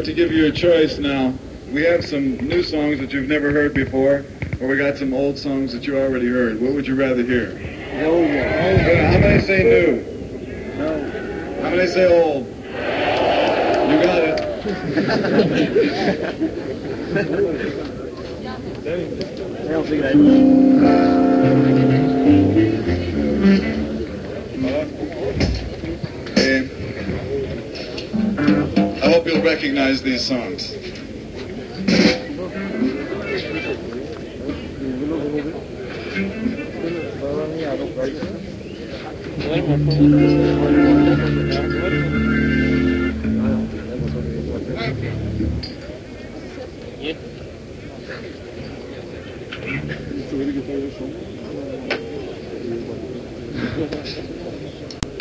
to give you a choice now. We have some new songs that you've never heard before, or we got some old songs that you already heard. What would you rather hear? No. How many say new? No. How many say old? You got it. Okay. I hope you'll recognize these songs.